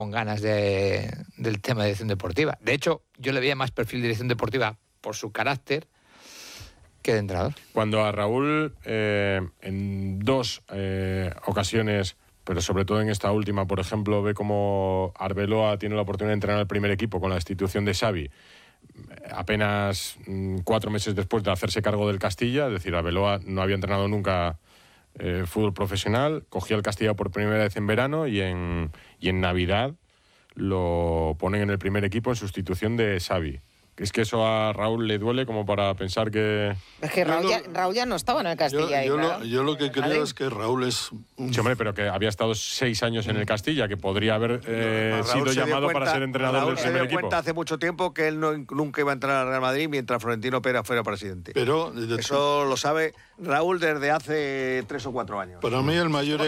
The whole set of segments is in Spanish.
con ganas del tema de dirección deportiva. De hecho, yo le veía más perfil de dirección deportiva por su carácter que de entrenador. Cuando a Raúl, en dos ocasiones, pero sobre todo en esta última, por ejemplo, ve cómo Arbeloa tiene la oportunidad de entrenar al primer equipo con la destitución de Xavi, apenas 4 meses después de hacerse cargo del Castilla, es decir, Arbeloa no había entrenado nunca fútbol profesional, cogía el Castilla por primera vez en verano y en Navidad lo ponen en el primer equipo en sustitución de Xavi. ¿Es que eso a Raúl le duele como para pensar que...? Es que Raúl ya no estaba en el Castilla. Yo lo que creo es que Raúl es... Sí, hombre, pero que había estado 6 años en el Castilla, que podría haber sido llamado para ser entrenador del primer equipo. Raúl se dio cuenta hace mucho tiempo que él nunca iba a entrar al Real Madrid mientras Florentino Pérez fuera presidente. Pero eso lo sabe Raúl desde hace 3 o 4 años. Para mí el mayor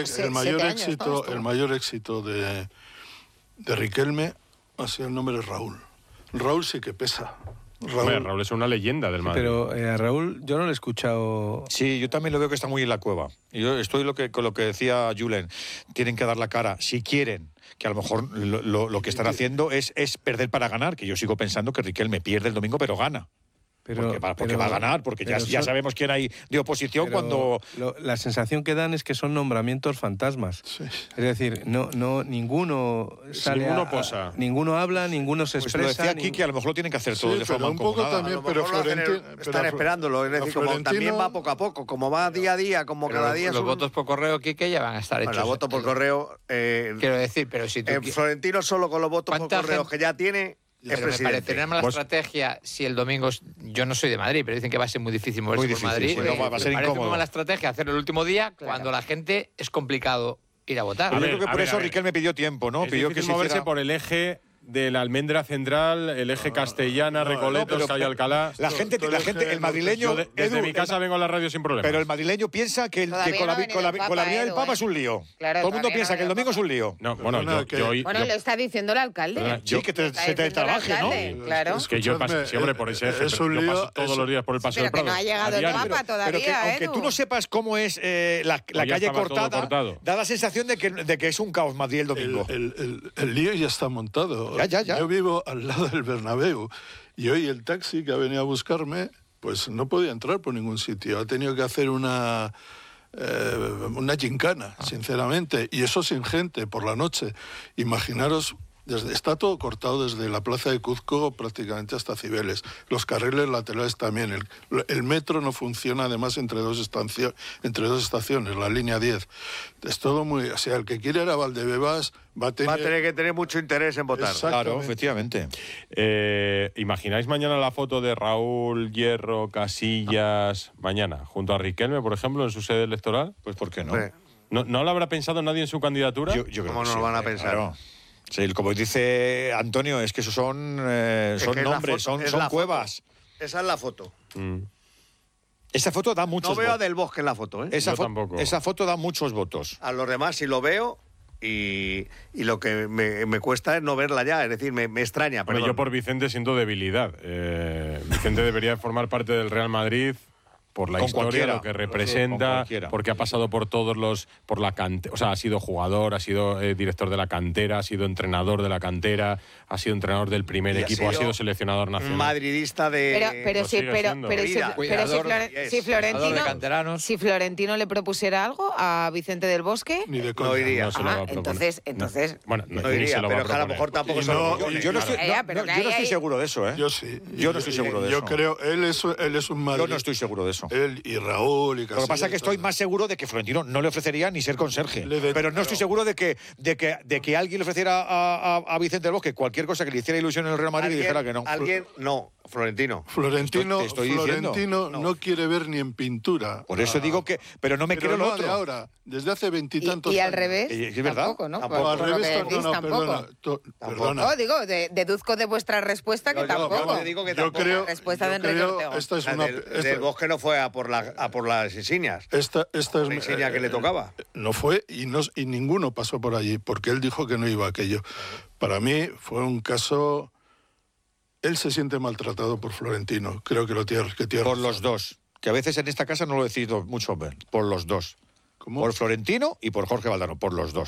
éxito de Riquelme ha sido el nombre Raúl. Raúl sí que pesa. Raúl es una leyenda del Madrid. Pero a Raúl yo no le he escuchado... Sí, yo también lo veo que está muy en la cueva. Yo estoy con lo que decía Julen. Tienen que dar la cara, si quieren, que a lo mejor lo que están haciendo es perder para ganar, que yo sigo pensando que Riquelme pierde el domingo, pero gana. Porque va a ganar, porque ya sabemos quién hay de oposición cuando... La sensación que dan es que son nombramientos fantasmas. Sí. Es decir, ninguno sale ninguno posa. Ninguno habla, ninguno se expresa. Lo decía aquí que a lo mejor lo tienen que hacer todo de forma un poco también, pero Florentino... Están esperándolo, es decir, como también va poco a poco, como va día a día, como pero cada día... Los votos por correo, Quique, ya van a estar hechos. Los votos por correo... quiero decir, pero si tú... Florentino solo con los votos por correo que ya tiene... Pero me parecería mala estrategia si el domingo... Yo no soy de Madrid, pero dicen que va a ser muy difícil moverse por Madrid. Va a ser incómodo. Me parece muy mala estrategia hacerlo el último día cuando la gente es complicado ir a votar. Yo creo que por eso Riquelme pidió tiempo, ¿no? Pidió que moverse por el eje de la Almendra Central, el eje Castellana, Recoletos, Calle Alcalá. La gente, el madrileño... Desde mi casa vengo a la radio sin problema. Pero el madrileño piensa que con la venida del Papa es un lío. Claro, todo el mundo piensa que el domingo es un lío. No, bueno, lo está diciendo el alcalde. Sí, que se te trabaje, ¿no? Claro. Es que yo paso siempre por ese eje, pero yo paso todos los días por el Paso del Prado. Pero que no ha llegado el Papa todavía, pero que aunque tú no sepas cómo es la calle cortada, da la sensación de que es un caos Madrid el domingo. El lío ya está montado. Ya. Yo vivo al lado del Bernabéu y hoy el taxi que ha venido a buscarme pues no podía entrar por ningún sitio. Ha tenido que hacer una gincana, sinceramente, y eso sin gente por la noche. Imaginaros, está todo cortado desde la plaza de Cuzco prácticamente hasta Cibeles. Los carriles laterales también. El metro no funciona además entre dos estaciones, la línea 10. Es todo muy... O sea, el que quiere ir a Valdebebas va a tener que tener mucho interés en votar. Claro, efectivamente. ¿Imagináis mañana la foto de Raúl, Hierro, Casillas, mañana, junto a Riquelme, por ejemplo, en su sede electoral? Pues ¿por qué no? ¿No lo habrá pensado nadie en su candidatura? Yo creo ¿Cómo que no lo van a pensar? Claro. Sí, como dice Antonio, es que esos son nombres, son cuevas. Esa es la foto. Esa foto da muchos votos. No veo a Del Bosque en la foto, ¿eh? Esa foto da muchos votos. A los demás sí lo veo y lo que me cuesta es no verla ya, es decir, me extraña. Pero yo por Vicente siento debilidad. Vicente debería formar parte del Real Madrid por la historia, lo que representa, porque ha pasado por por la cantera, o sea, ha sido jugador, ha sido director de la cantera, ha sido entrenador de la cantera, ha sido entrenador del primer equipo, ha sido seleccionador nacional. Madridista de... Si Florentino le propusiera algo a Vicente del Bosque, no iría. Entonces no iría, pero a lo mejor tampoco se lo propone. Yo no estoy seguro de eso, ¿eh? Yo sí. Yo no estoy seguro de eso. Yo creo, él es un madridista. Yo no estoy seguro de eso. Él y Raúl y Casillas. Lo que pasa es que estoy más seguro de que Florentino no le ofrecería ni ser conserje. Pero no estoy seguro de que alguien le ofreciera a Vicente del Bosque cualquier cosa que le hiciera ilusión en el Real Madrid y dijera que no. Florentino. Florentino no quiere ver ni en pintura. Por eso digo que... Pero no me creo lo otro. De ahora, desde hace 20 y tantos años. Y al revés, es verdad. Tampoco, ¿no? Al revés, perdona. No, digo, deduzco de vuestra respuesta que tampoco. Yo creo... Respuesta de Enrique Ortega. Esta es una... Del Bosque no fue a por las insignias. Esta es la insignia que le tocaba. No fue y ninguno pasó por allí, porque él dijo que no iba a aquello. Para mí fue un caso... Él se siente maltratado por Florentino. Creo que lo tiene. Por los dos. Que a veces en esta casa no lo he decidido mucho, por los dos. ¿Cómo? Por Florentino y por Jorge Valdano, por los dos.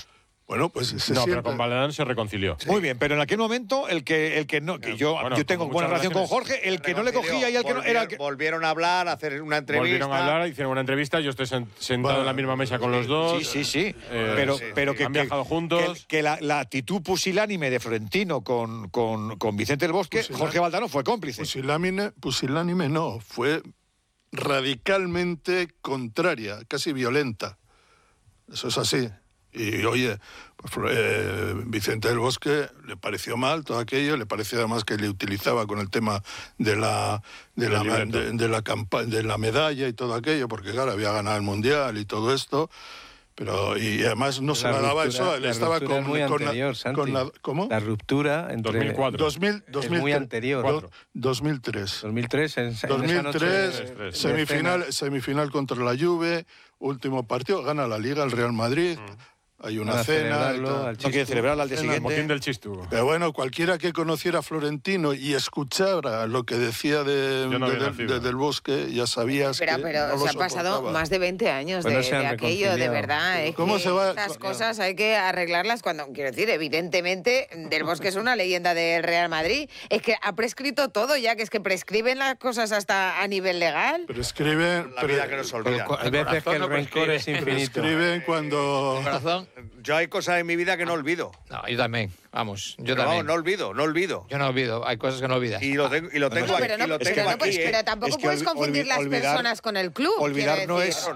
Bueno, pues pero con Valedán se reconcilió. Muy bien, pero en aquel momento el que no, que yo tengo buena relación con Jorge, el que no le cogía y el que no era el que... Volvieron a hablar, a hacer una entrevista. Volvieron a hablar, hicieron una entrevista, yo estoy sentado en la misma mesa con los dos. Sí. Pero que han viajado juntos. Que la actitud pusilánime de Florentino con Vicente del Bosque, Jorge Valdano fue cómplice. Pusilánime no, fue radicalmente contraria, casi violenta. Eso es así. Y oye, Vicente del Bosque le pareció mal todo aquello, le pareció además que le utilizaba con el tema de la medalla y todo aquello, porque claro, había ganado el Mundial y todo esto. Pero, y además no se le daba eso, él estaba con ¿cómo? La ruptura entre 2004. 2000, es muy anterior. 2003. 2003, en 2003, semifinal contra la Juve, último partido, gana la Liga el Real Madrid. Hay una cena. No quiere celebrarla al día siguiente. Motín del Chistu. Pero bueno, cualquiera que conociera a Florentino y escuchara lo que decía del Bosque, ya sabías pero no se ha pasado más de 20 años de aquello, de verdad. ¿Cómo se va? Estas cosas hay que arreglarlas cuando, quiero decir, evidentemente, Del Bosque es una leyenda del Real Madrid. Es que ha prescrito todo ya, que es que prescriben las cosas hasta a nivel legal. Prescriben... La vida que nos olvida. Hay veces que el rencor es infinito. Prescriben cuando... Yo hay cosas en mi vida que no olvido. No, yo también. Vamos, yo Pero también. No olvido. Yo no olvido. Hay cosas que no olvidas. Y lo tengo aquí. Pero tampoco puedes confundir las personas con el club. Olvidar no es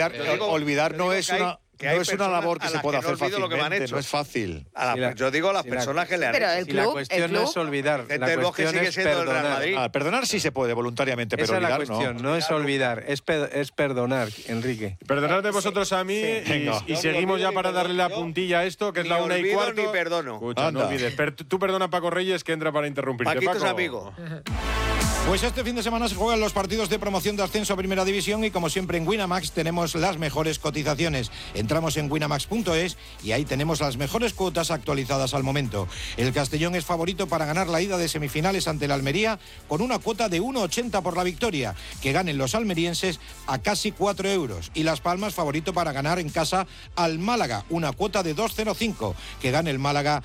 una labor que se puede hacer fácilmente, no es fácil. Yo digo a las personas que le han hecho. Pero el club, la cuestión no es olvidar, la cuestión es perdonar. Perdonar sí se puede voluntariamente, pero olvidar no. Esa es la cuestión, no es olvidar, es perdonar, Enrique. Perdonad de vosotros a mí y seguimos ya para darle la puntilla a esto, que es la 1:15. Ni perdono. Escucha, no olvides. Tú perdona a Paco Reyes, que entra para interrumpirte. Paquito Paco. es amigo. Pues este fin de semana se juegan los partidos de promoción de ascenso a Primera División y como siempre en Winamax tenemos las mejores cotizaciones. Entramos en winamax.es y ahí tenemos las mejores cuotas actualizadas al momento. El Castellón es favorito para ganar la ida de semifinales ante el Almería con una cuota de 1,80 por la victoria, que ganen los almerienses a casi 4 euros. Y Las Palmas favorito para ganar en casa al Málaga, una cuota de 2,05, que gane el Málaga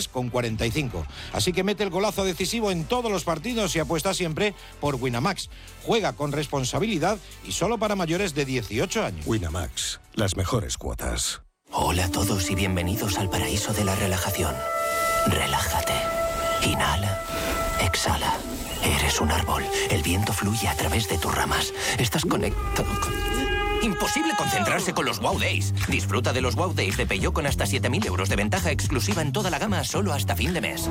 3,45. Así que mete el golazo decisivo en todos los partidos y apuesta siempre por Winamax. Juega con responsabilidad y solo para mayores de 18 años. Winamax, las mejores cuotas. Hola a todos y bienvenidos al paraíso de la relajación. Relájate. Inhala. Exhala. Eres un árbol. El viento fluye a través de tus ramas. Estás conectado con... Imposible concentrarse con los Wow Days. Disfruta de los Wow Days de Peugeot con hasta 7.000 euros de ventaja exclusiva en toda la gama solo hasta fin de mes.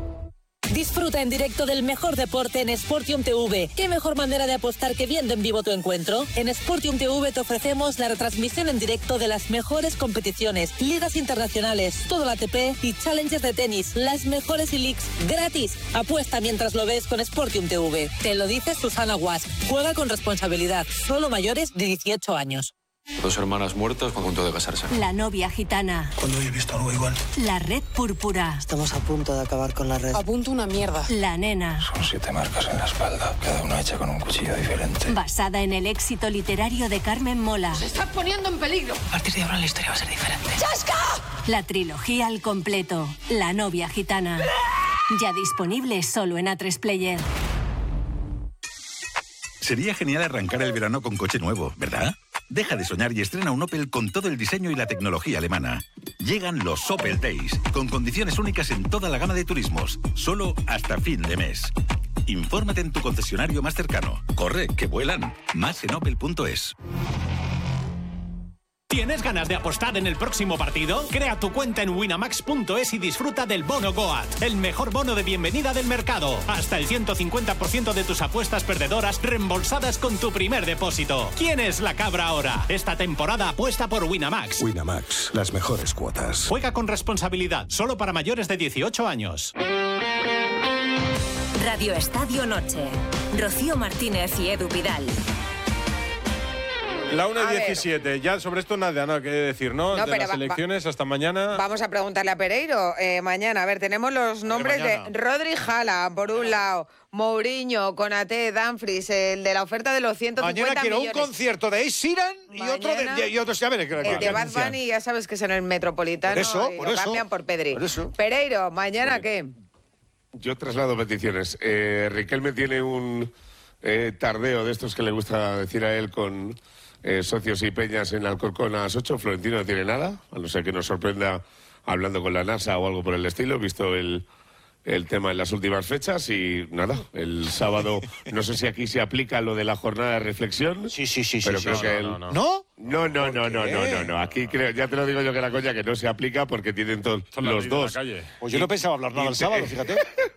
Disfruta en directo del mejor deporte en Sportium TV. ¿Qué mejor manera de apostar que viendo en vivo tu encuentro? En Sportium TV te ofrecemos la retransmisión en directo de las mejores competiciones, ligas internacionales, todo el ATP y challenges de tenis, las mejores e-leagues gratis. Apuesta mientras lo ves con Sportium TV. Te lo dice Susana Guas. Juega con responsabilidad. Solo mayores de 18 años. 2 hermanas muertas a punto de casarse. La novia gitana. ¿Cuándo he visto algo igual? La red púrpura. Estamos a punto de acabar con la red. A punto una mierda. La nena. Son 7 marcas en la espalda, cada una hecha con un cuchillo diferente. Basada en el éxito literario de Carmen Mola. ¡Se está poniendo en peligro! A partir de ahora la historia va a ser diferente. ¡Chasca! La trilogía al completo. La novia gitana. Ya disponible solo en A3 Player. Sería genial arrancar el verano con coche nuevo, ¿verdad? Deja de soñar y estrena un Opel con todo el diseño y la tecnología alemana. Llegan los Opel Days, con condiciones únicas en toda la gama de turismos, solo hasta fin de mes. Infórmate en tu concesionario más cercano. Corre, que vuelan. Más en opel.es. ¿Tienes ganas de apostar en el próximo partido? Crea tu cuenta en winamax.es y disfruta del bono Goat, el mejor bono de bienvenida del mercado. Hasta el 150% de tus apuestas perdedoras reembolsadas con tu primer depósito. ¿Quién es la cabra ahora? Esta temporada apuesta por Winamax. Winamax, las mejores cuotas. Juega con responsabilidad, solo para mayores de 18 años. Radio Estadio Noche. Rocío Martínez y Edu Vidal. La 1:17. Ya sobre esto nada que decir, ¿no? No, de pero las elecciones hasta mañana. Vamos a preguntarle a Pereiro mañana. A ver, tenemos los nombres de Rodri, Haaland, por un lado, Mourinho, Konaté, Dumfries, el de la oferta de los 150 Mañana quiero millones. un concierto de Ed Sheeran y otro de... A ver, El de Bad Bunny, ya sabes que es en el Metropolitano y lo cambian por Pedri. Pereiro, ¿mañana qué? Yo traslado peticiones. Riquelme tiene un tardeo de estos que le gusta decir a él con socios y peñas en Alcorcón a las 8. Florentino no tiene nada, a no ser que nos sorprenda hablando con la NASA o algo por el estilo, visto el tema en las últimas fechas. Y nada, el sábado, no sé si aquí se aplica lo de la jornada de reflexión. Sí. Pero creo que ¿No? No. Aquí creo, ya te lo digo yo que la coña que no se aplica porque tienen los dos. Pues yo no pensaba hablar nada el sábado, fíjate.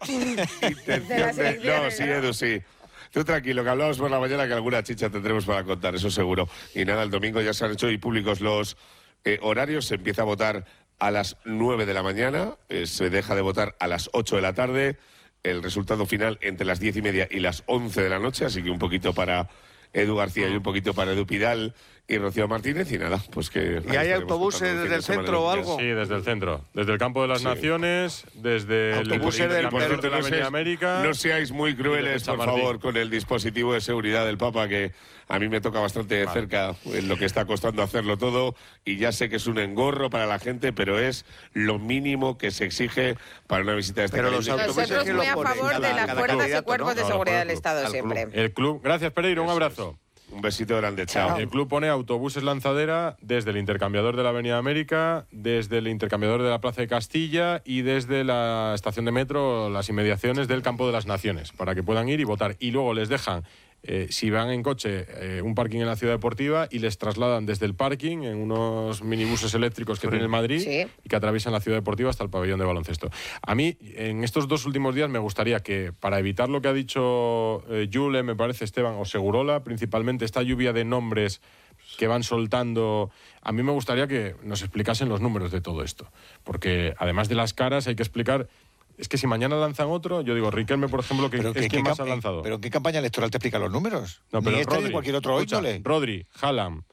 No, sí, Edu, sí. Tú tranquilo, que hablamos por la mañana que alguna chicha tendremos para contar, eso seguro. Y nada, el domingo ya se han hecho hoy públicos los horarios. Se empieza a votar a las 9 de la mañana, se deja de votar a las 8 de la tarde. El resultado final entre las 10:30 y las 11 de la noche, así que un poquito para Edu García y un poquito para Edu Pidal y Rocío Martínez, y nada, pues que... ¿Y hay autobuses desde el centro o algo? Sí, desde el centro. Desde el Campo de las Naciones, desde el Campeonato de la Avenida América... No seáis muy crueles, por favor, con el dispositivo de seguridad del Papa, que a mí me toca bastante de cerca en lo que está costando hacerlo todo, y ya sé que es un engorro para la gente, pero es lo mínimo que se exige para una visita de este Nosotros muy a favor de las fuerzas y cuerpos de seguridad del Estado siempre. El club... Gracias, Pereiro, un abrazo. Un besito grande, chao. El club pone autobuses lanzadera desde el intercambiador de la Avenida América, desde el intercambiador de la Plaza de Castilla y desde la estación de metro, las inmediaciones del Campo de las Naciones, para que puedan ir y votar. Y luego les dejan, si van en coche, un parking en la Ciudad Deportiva y les trasladan desde el parking en unos minibuses eléctricos que tiene Madrid y que atraviesan la Ciudad Deportiva hasta el pabellón de baloncesto. A mí, en estos 2 últimos días, me gustaría que, para evitar lo que ha dicho Yule, me parece, Esteban, o Segurola, principalmente esta lluvia de nombres que van soltando, a mí me gustaría que nos explicasen los números de todo esto. Porque, además de las caras, hay que explicar... Es que si mañana lanzan otro, yo digo, Riquelme, por ejemplo, que es quien más ha lanzado. ¿Pero en qué campaña electoral te explica los números? No, pero ni este ni cualquier otro índole. Rodri, Haaland,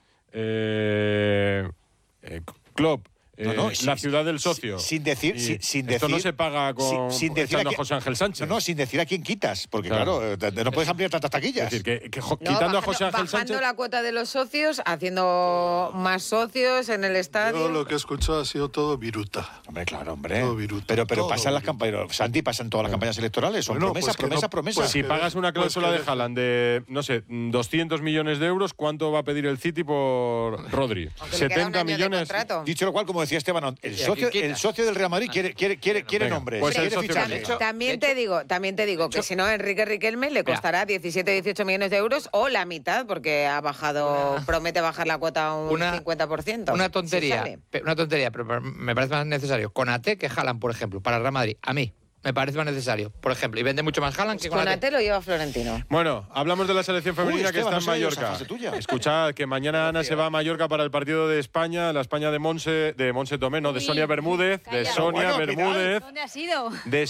Klopp, la ciudad del socio. Sin decir... Esto no se paga con echando a José Ángel Sánchez. No, sin decir a quién quitas, porque claro, no puedes ampliar tantas taquillas. Es decir, quitando a José Ángel Sánchez... Bajando la cuota de los socios, haciendo más socios en el estadio... Yo lo que he escuchado ha sido todo viruta. Hombre, claro, hombre. Todo viruta. Pero pasan las campañas... Santi, pasan todas las campañas electorales. Son promesas. Pues si pagas una cláusula de Haaland de, no sé, 200 millones de euros, ¿cuánto va a pedir el City por Rodri? 70 millones. Dicho lo cual, como decía Esteban, el socio del Real Madrid quiere nombres. Pues quiere fichajes. También te digo que si no, Enrique Riquelme le costará 17-18 millones de euros o la mitad, porque ha bajado, promete bajar la cuota un 50%. Una tontería, pero me parece más necesario Konaté que Haaland, por ejemplo, para el Real Madrid. A mí me parece más necesario, por ejemplo, y vende mucho más Haaland que Konaté. Konaté lo lleva Florentino. Bueno, hablamos de la selección femenina Esteban, que está en Mallorca. Escuchad que mañana Ana se va a Mallorca para el partido de España, la España de Monse Tomé, no, de Sonia Bermúdez, ¿Dónde ha sido? de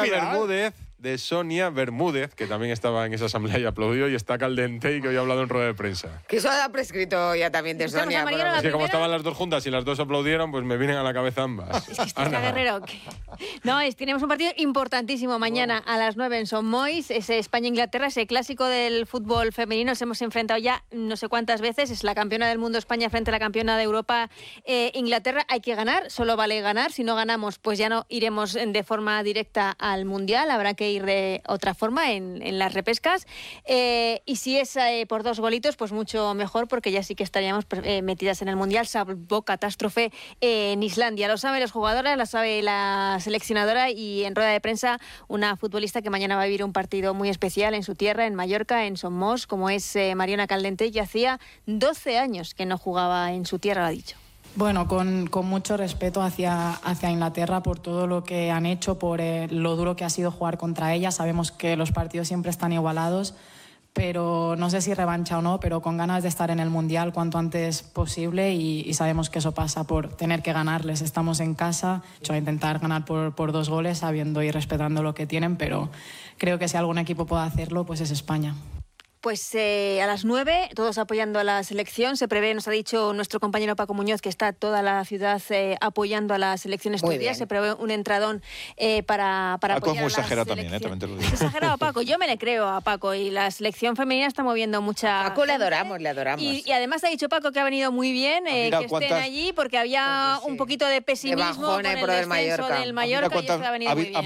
Sonia Bermúdez, que también estaba en esa asamblea y aplaudió y está caldente y que hoy ha hablado en rueda de prensa. Que eso ha prescrito ya también de Sonia. Es que como estaban las dos juntas y las dos aplaudieron, pues me vienen a la cabeza ambas. Es que está Guerrero. No, tenemos un partido importantísimo mañana a las 9 en Son Mois. Es España-Inglaterra, ese clásico del fútbol femenino. Nos hemos enfrentado ya no sé cuántas veces. Es la campeona del mundo España frente a la campeona de Europa Inglaterra. Hay que ganar, solo vale ganar. Si no ganamos, pues ya no iremos de forma directa al Mundial. Habrá que ir de otra forma en las repescas. Y si es por 2 golitos, pues mucho mejor, porque ya sí que estaríamos metidas en el Mundial, salvo catástrofe en Islandia. Lo saben las jugadoras, lo sabe la seleccionadora, y en rueda de prensa una futbolista que mañana va a vivir un partido muy especial en su tierra, en Mallorca, en Somos, como es Mariona Caldentey, que hacía 12 años que no jugaba en su tierra, lo ha dicho. Bueno, con mucho respeto hacia Inglaterra por todo lo que han hecho, por lo duro que ha sido jugar contra ella. Sabemos que los partidos siempre están igualados, pero no sé si revancha o no, pero con ganas de estar en el Mundial cuanto antes posible, y sabemos que eso pasa por tener que ganarles. Estamos en casa, a intentar ganar por 2 goles, sabiendo y respetando lo que tienen, pero creo que si algún equipo puede hacerlo, pues es España. Pues a las 9, todos apoyando a la selección. Se prevé, nos ha dicho nuestro compañero Paco Muñoz, que está toda la ciudad apoyando a la selección estos días. Se prevé un entradón para Paco apoyar es muy exagerado selección. también, también te lo digo. Exagerado Paco, yo me le creo a Paco, y la selección femenina está moviendo mucha Paco le gente. adoramos, le adoramos. Y además ha dicho Paco que ha venido muy bien que estén allí, porque había un poquito de pesimismo bajón, con el por el descenso Mallorca. del Mallorca, y esto ha venido muy bien.